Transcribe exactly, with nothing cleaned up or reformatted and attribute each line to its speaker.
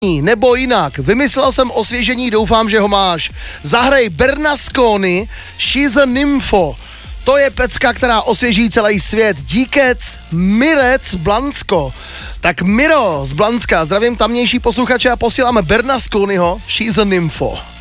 Speaker 1: Nebo jinak, vymyslel jsem osvěžení, doufám, že ho máš. Zahraj Bernasconi, She's a Nympho. To je pecka, která osvěží celý svět. Díkec Mirec Blansko. Tak Miro z Blanska, zdravím tamnější posluchače a posíláme Bernasconiho, She's a Nympho.